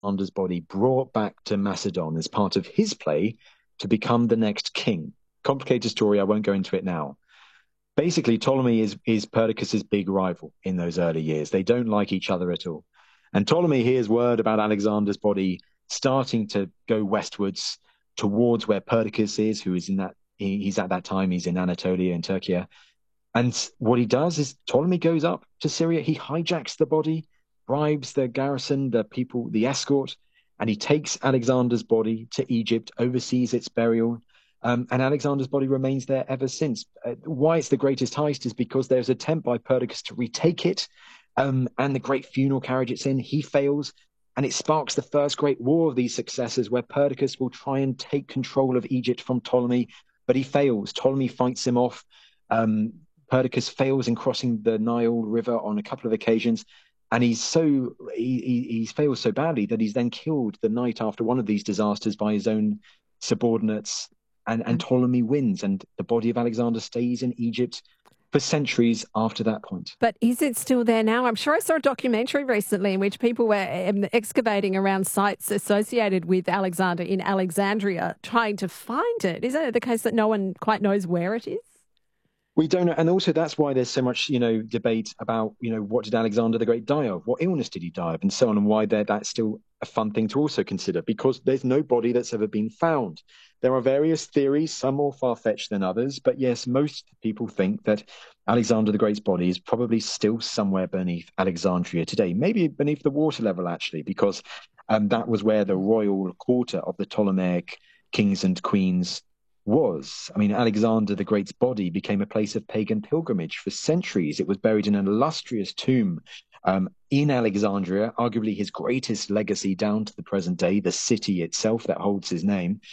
Alexander's body brought back to Macedon as part of his play to become the next king. Complicated story, I won't go into it now. Basically, Ptolemy is Perdiccas's big rival in those early years. They don't like each other at all. And Ptolemy hears word about Alexander's body starting to go westwards towards where Perdiccas is, who is in that, he's at that time, he's in Anatolia in Turkey. And what he does is Ptolemy goes up to Syria, he hijacks the body, bribes the garrison, the people, the escort, and he takes Alexander's body to Egypt, oversees its burial. And Alexander's body remains there ever since. Why it's the greatest heist is because there's an attempt by Perdiccas to retake it, and the great funeral carriage it's in, he fails, and it sparks the first great war of these successors where Perdiccas will try and take control of Egypt from Ptolemy, but he fails. Ptolemy fights him off. Perdiccas fails in crossing the Nile River on a couple of occasions, and he fails so badly that he's then killed the night after one of these disasters by his own subordinates, and Ptolemy wins, and the body of Alexander stays in Egypt for centuries after that point. But is it still there now? I'm sure I saw a documentary recently in which people were excavating around sites associated with Alexander in Alexandria, trying to find it. Isn't it the case that no one quite knows where it is? We don't know, and also that's why there's so much, debate about, what did Alexander the Great die of? What illness did he die of? And so on, and why that's still a fun thing to also consider, because there's no body that's ever been found. There are various theories, some more far-fetched than others, but yes, most people think that Alexander the Great's body is probably still somewhere beneath Alexandria today, maybe beneath the water level, actually, because that was where the royal quarter of the Ptolemaic kings and queens was. I mean, Alexander the Great's body became a place of pagan pilgrimage for centuries. It was buried in an illustrious tomb in Alexandria, arguably his greatest legacy down to the present day, the city itself that holds his name,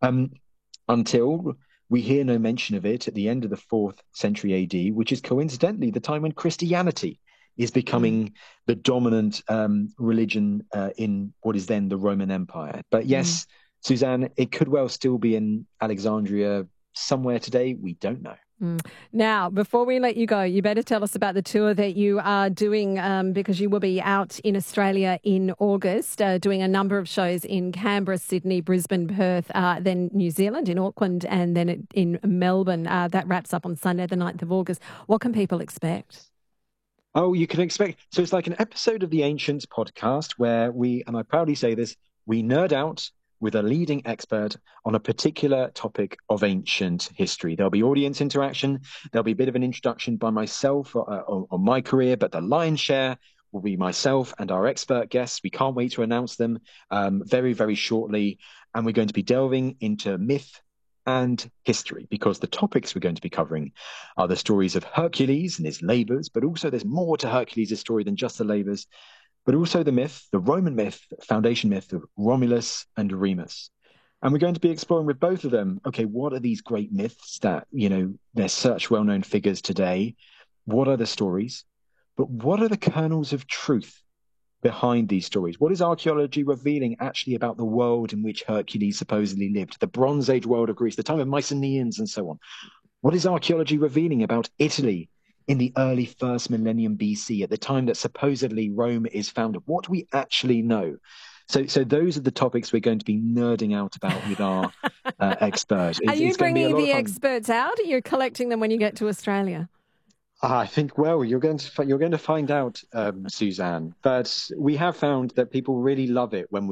until we hear no mention of it at the end of the 4th century AD, which is coincidentally the time when Christianity is becoming the dominant religion in what is then the Roman Empire. But yes, Suzanne, it could well still be in Alexandria somewhere today. We don't know. Now, before we let you go, you better tell us about the tour that you are doing, because you will be out in Australia in August, doing a number of shows in Canberra, Sydney, Brisbane, Perth, then New Zealand in Auckland, and then in Melbourne. That wraps up on Sunday, the 9th of August. What can people expect? Oh, you can expect... So it's like an episode of the Ancients podcast where we, and I proudly say this, we nerd out with a leading expert on a particular topic of ancient history. There'll be audience interaction. There'll be a bit of an introduction by myself on my career, but the lion's share will be myself and our expert guests. We can't wait to announce them very, very shortly. And we're going to be delving into myth and history, because the topics we're going to be covering are the stories of Hercules and his labors, but also there's more to Hercules' story than just the labors, but also the myth, the Roman myth, foundation myth of Romulus and Remus. And we're going to be exploring with both of them, okay, what are these great myths that, they're such well-known figures today? What are the stories? But what are the kernels of truth behind these stories? What is archaeology revealing actually about the world in which Hercules supposedly lived, the Bronze Age world of Greece, the time of Mycenaeans and so on? What is archaeology revealing about Italy in the early 1st millennium BC, at the time that supposedly Rome is founded? What do we actually know? So those are the topics we're going to be nerding out about with our expert. Are you bringing the experts out, or you're collecting them when you get to Australia? I think, well, you're going to find out, Suzanne. But we have found that people really love it when we